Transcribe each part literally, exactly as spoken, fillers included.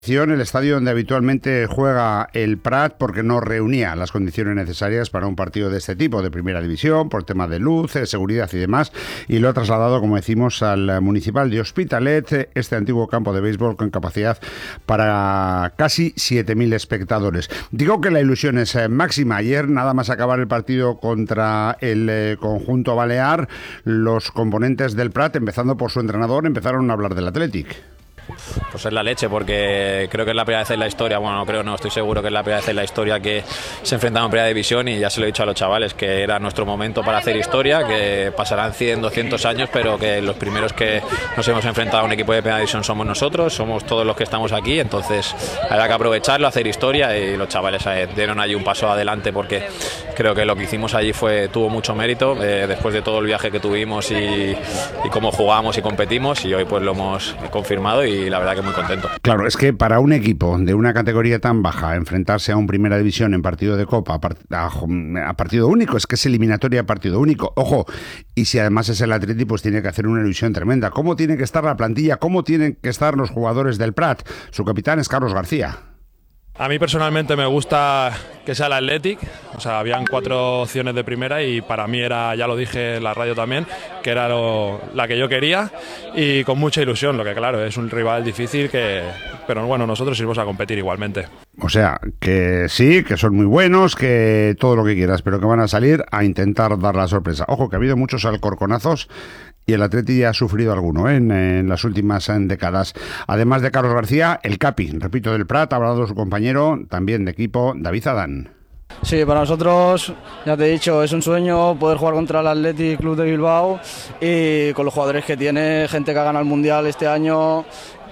El estadio donde habitualmente juega el Prat porque no reunía las condiciones necesarias para un partido de este tipo, de primera división, por tema de luz, de seguridad y demás, y lo ha trasladado, como decimos, al municipal de Hospitalet, este antiguo campo de béisbol con capacidad para casi siete mil espectadores. Digo que la ilusión es máxima. Ayer, nada más acabar el partido contra el conjunto balear, los componentes del Prat, empezando por su entrenador, empezaron a hablar del Athletic. Pues es la leche, porque creo que es la primera vez en la historia, bueno, no creo, no, estoy seguro que es la primera vez en la historia que se enfrentaron en primera división, y ya se lo he dicho a los chavales, que era nuestro momento para hacer historia, que pasarán cien, doscientos años, pero que los primeros que nos hemos enfrentado a un equipo de primera división somos nosotros, somos todos los que estamos aquí, entonces habrá que aprovecharlo, hacer historia, y los chavales eh, dieron allí un paso adelante, porque creo que lo que hicimos allí fue tuvo mucho mérito, eh, después de todo el viaje que tuvimos y, y cómo jugamos y competimos, y hoy pues lo hemos confirmado y la verdad que muy contento. Claro, es que para un equipo de una categoría tan baja enfrentarse a un primera división en partido de Copa, a, a partido único, es que es eliminatoria a partido único, ojo, y si además es el Atleti, pues tiene que hacer una ilusión tremenda. ¿Cómo tiene que estar la plantilla? ¿Cómo tienen que estar los jugadores del Prat? Su capitán es Carlos García. A mí personalmente me gusta que sea el Athletic, o sea, habían cuatro opciones de primera y para mí era, ya lo dije en la radio también, que era lo, la que yo quería, y con mucha ilusión, lo que claro, es un rival difícil, que, pero bueno, nosotros iremos a competir igualmente. O sea, que sí, que son muy buenos, que todo lo que quieras, pero que van a salir a intentar dar la sorpresa. Ojo, que ha habido muchos alcorconazos y el Atleti ya ha sufrido alguno ¿eh? en, en las últimas en décadas. Además de Carlos García, el capi, repito, del Prat, ha hablado su compañero, también de equipo, David Adán. Sí, para nosotros, ya te he dicho, es un sueño poder jugar contra el Athletic Club de Bilbao, y con los jugadores que tiene, gente que ha ganado el Mundial este año,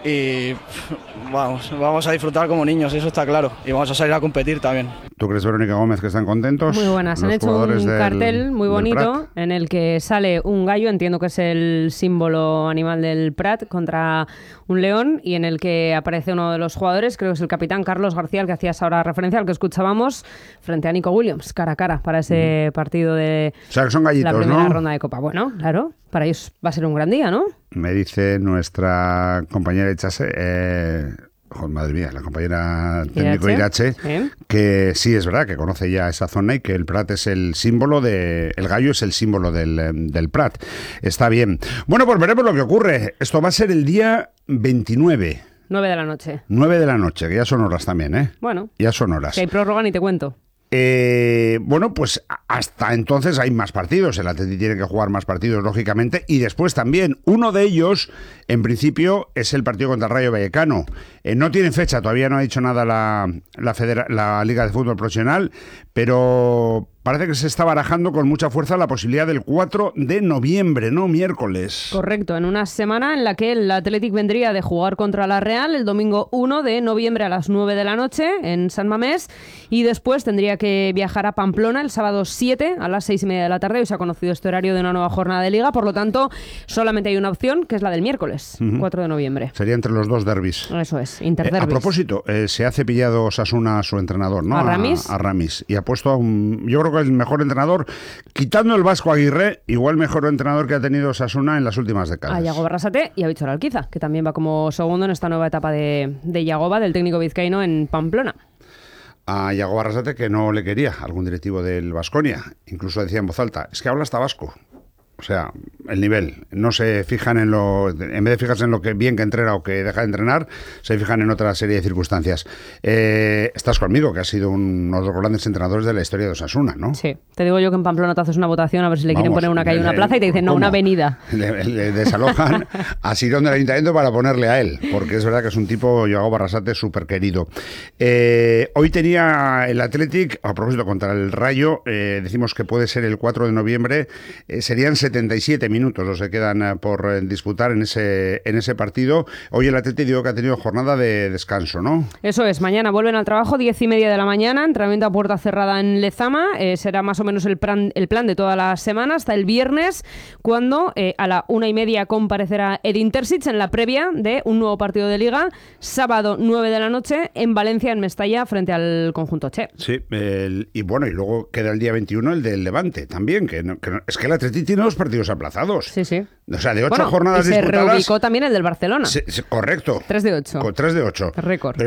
y vamos, vamos a disfrutar como niños, eso está claro, y vamos a salir a competir también. ¿Tú crees, Verónica Gómez, que están contentos? Muy buenas, han hecho un del, cartel muy bonito en el que sale un gallo, entiendo que es el símbolo animal del Prat, contra un león, y en el que aparece uno de los jugadores, creo que es el capitán Carlos García, al que hacías ahora referencia, al que escuchábamos, frente a Nico Williams, cara a cara, para ese mm. partido de o sea, que son gallitos, la primera ¿no? ronda de Copa. Bueno, claro, para ellos va a ser un gran día, ¿no? Me dice nuestra compañera Echase, eh, oh, madre mía, la compañera técnico Irache, ¿sí? Que sí es verdad que conoce ya esa zona y que el Prat es el símbolo de, el gallo es el símbolo del, del Prat. Está bien. Bueno, pues veremos lo que ocurre. Esto va a ser el día veintinueve. nueve de la noche. nueve de la noche, que ya son horas también, ¿eh? Bueno. Ya son horas. Que hay prórroga ni te cuento. Eh, bueno, pues hasta entonces hay más partidos. El Atleti tiene que jugar más partidos, lógicamente, y después también. Uno de ellos, en principio, es el partido contra el Rayo Vallecano. Eh, no tiene fecha, todavía no ha dicho nada la, la, Federa- la Liga de Fútbol Profesional, pero parece que se está barajando con mucha fuerza la posibilidad del cuatro de noviembre, ¿no? Miércoles. Correcto, en una semana en la que el Athletic vendría de jugar contra la Real el domingo uno de noviembre a las nueve de la noche en San Mamés, y después tendría que viajar a Pamplona el sábado siete a las seis y media de la tarde. Hoy se ha conocido este horario de una nueva jornada de Liga, por lo tanto solamente hay una opción, que es la del miércoles, uh-huh. cuatro de noviembre. Sería entre los dos derbis. Eso es, interderbis. Eh, a propósito, eh, se ha cepillado Osasuna a su entrenador, ¿no? A Ramis. A, a Ramis. Y ha puesto a un, yo creo que el mejor entrenador, quitando el Vasco Aguirre, igual mejor entrenador que ha tenido Osasuna en las últimas décadas. A Yagoba Arrasate y a Víctor Alquiza, que también va como segundo en esta nueva etapa de, de Yagoba, del técnico vizcaíno en Pamplona. A Yagoba Arrasate, que no le quería algún directivo del Baskonia, incluso decía en voz alta, es que habla hasta vasco. O sea, el nivel. No se fijan en lo... En vez de fijarse en lo que bien que entrena o que deja de entrenar, se fijan en otra serie de circunstancias. Eh, estás conmigo, que ha sido uno de los grandes entrenadores de la historia de Osasuna, ¿no? Sí. Te digo yo que en Pamplona te haces una votación a ver si le Vamos, quieren poner una calle o una plaza y te dicen, no, ¿cómo? una avenida. Le, le desalojan a Sirón del Ayuntamiento para ponerle a él, porque es verdad que es un tipo, Yagoba Arrasate, súper querido. Eh, hoy tenía el Athletic, a propósito, contra el Rayo, eh, decimos que puede ser el cuatro de noviembre, eh, serían setenta y siete minutos los que quedan por eh, disputar en ese en ese partido. Hoy el Atleti digo que ha tenido jornada de descanso, ¿no? Eso es, mañana vuelven al trabajo, diez y media de la mañana, entrenamiento a puerta cerrada en Lezama, eh, será más o menos el plan, el plan de toda la semana, hasta el viernes, cuando eh, a la una y media comparecerá Edin Terzic en la previa de un nuevo partido de Liga, sábado nueve de la noche, en Valencia, en Mestalla, frente al conjunto Che. Sí, el, y bueno, y luego queda el día veintiuno el del Levante también, que, no, que no, es que el Atleti tiene dos partidos aplazados. Sí, sí. O sea, de ocho bueno, jornadas y se disputadas... reubicó también el del Barcelona. Se, se, correcto. tres de ocho. Con tres de ocho. Récord.